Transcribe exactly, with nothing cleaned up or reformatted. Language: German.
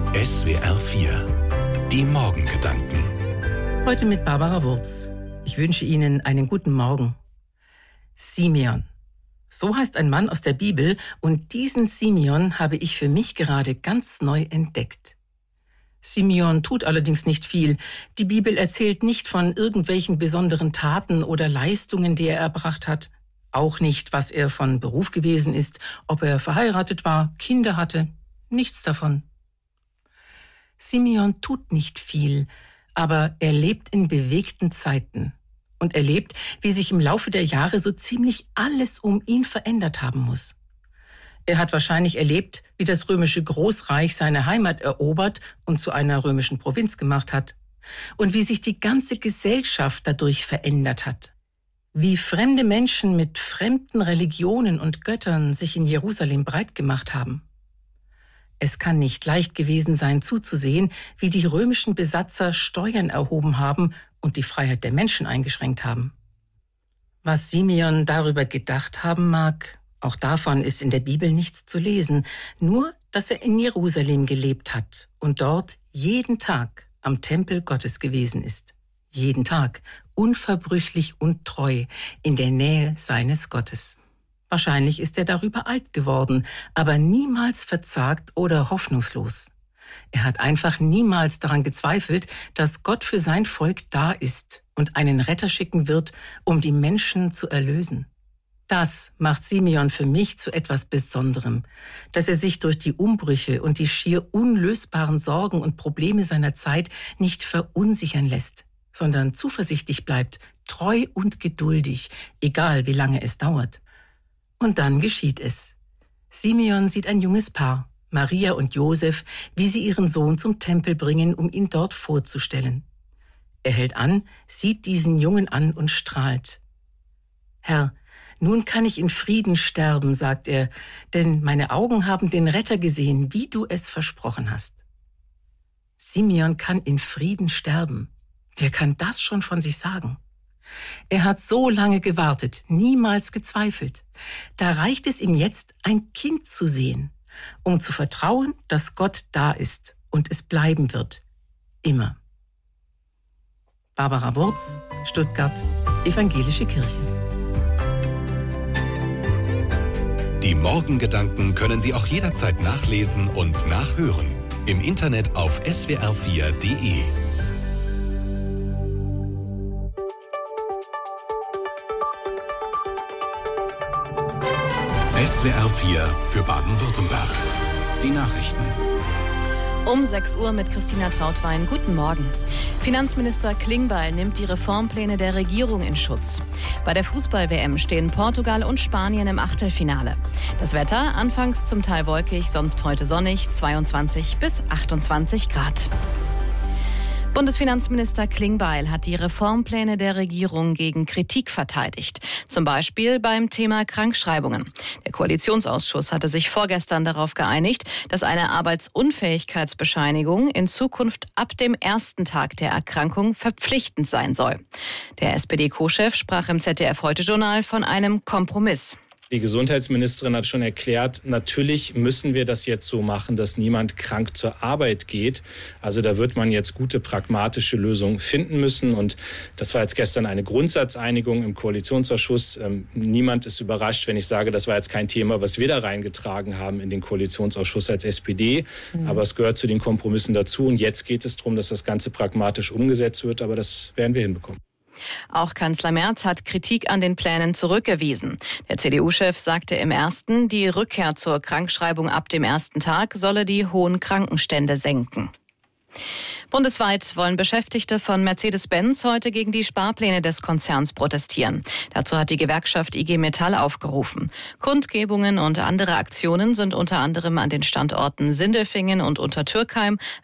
S W R vier. Die Morgengedanken. Heute mit Barbara Wurz. Ich wünsche Ihnen einen guten Morgen. Simeon. So heißt ein Mann aus der Bibel, und diesen Simeon habe ich für mich gerade ganz neu entdeckt. Simeon tut allerdings nicht viel. Die Bibel erzählt nicht von irgendwelchen besonderen Taten oder Leistungen, die er erbracht hat. Auch nicht, was er von Beruf gewesen ist, ob er verheiratet war, Kinder hatte. Nichts davon. Simeon tut nicht viel, aber er lebt in bewegten Zeiten. Und er lebt, wie sich im Laufe der Jahre so ziemlich alles um ihn verändert haben muss. Er hat wahrscheinlich erlebt, wie das römische Großreich seine Heimat erobert und zu einer römischen Provinz gemacht hat. Und wie sich die ganze Gesellschaft dadurch verändert hat. Wie fremde Menschen mit fremden Religionen und Göttern sich in Jerusalem breit gemacht haben. Es kann nicht leicht gewesen sein, zuzusehen, wie die römischen Besatzer Steuern erhoben haben und die Freiheit der Menschen eingeschränkt haben. Was Simeon darüber gedacht haben mag, auch davon ist in der Bibel nichts zu lesen, nur, dass er in Jerusalem gelebt hat und dort jeden Tag am Tempel Gottes gewesen ist. Jeden Tag, unverbrüchlich und treu, in der Nähe seines Gottes. Wahrscheinlich ist er darüber alt geworden, aber niemals verzagt oder hoffnungslos. Er hat einfach niemals daran gezweifelt, dass Gott für sein Volk da ist und einen Retter schicken wird, um die Menschen zu erlösen. Das macht Simeon für mich zu etwas Besonderem, dass er sich durch die Umbrüche und die schier unlösbaren Sorgen und Probleme seiner Zeit nicht verunsichern lässt, sondern zuversichtlich bleibt, treu und geduldig, egal wie lange es dauert. Und dann geschieht es. Simeon sieht ein junges Paar, Maria und Josef, wie sie ihren Sohn zum Tempel bringen, um ihn dort vorzustellen. Er hält an, sieht diesen Jungen an und strahlt. Herr, nun kann ich in Frieden sterben, sagt er, denn meine Augen haben den Retter gesehen, wie du es versprochen hast. Simeon kann in Frieden sterben. Wer kann das schon von sich sagen? Er hat so lange gewartet, niemals gezweifelt. Da reicht es ihm jetzt, ein Kind zu sehen, um zu vertrauen, dass Gott da ist und es bleiben wird. Immer. Barbara Wurz, Stuttgart, Evangelische Kirche. Die Morgengedanken können Sie auch jederzeit nachlesen und nachhören. Im Internet auf S W R vier Punkt de. S W R vier für Baden-Württemberg. Die Nachrichten. Um sechs Uhr mit Christina Trautwein. Guten Morgen. Finanzminister Klingbeil nimmt die Reformpläne der Regierung in Schutz. Bei der Fußball-W M stehen Portugal und Spanien im Achtelfinale. Das Wetter anfangs zum Teil wolkig, sonst heute sonnig, zweiundzwanzig bis achtundzwanzig Grad. Bundesfinanzminister Klingbeil hat die Reformpläne der Regierung gegen Kritik verteidigt. Zum Beispiel beim Thema Krankschreibungen. Der Koalitionsausschuss hatte sich vorgestern darauf geeinigt, dass eine Arbeitsunfähigkeitsbescheinigung in Zukunft ab dem ersten Tag der Erkrankung verpflichtend sein soll. Der S P D-Co-Chef sprach im Z D F-Heute-Journal von einem Kompromiss. Die Gesundheitsministerin hat schon erklärt, natürlich müssen wir das jetzt so machen, dass niemand krank zur Arbeit geht. Also da wird man jetzt gute pragmatische Lösungen finden müssen. Und das war jetzt gestern eine Grundsatzeinigung im Koalitionsausschuss. Ähm, niemand ist überrascht, wenn ich sage, das war jetzt kein Thema, was wir da reingetragen haben in den Koalitionsausschuss als S P D. Mhm. Aber es gehört zu den Kompromissen dazu. Und jetzt geht es darum, dass das Ganze pragmatisch umgesetzt wird. Aber das werden wir hinbekommen. Auch Kanzler Merz hat Kritik an den Plänen zurückgewiesen. Der C D U-Chef sagte im ersten, die Rückkehr zur Krankschreibung ab dem ersten Tag solle die hohen Krankenstände senken. Bundesweit wollen Beschäftigte von Mercedes-Benz heute gegen die Sparpläne des Konzerns protestieren. Dazu hat die Gewerkschaft I G Metall aufgerufen. Kundgebungen und andere Aktionen sind unter anderem an den Standorten Sindelfingen und Untertürkheim,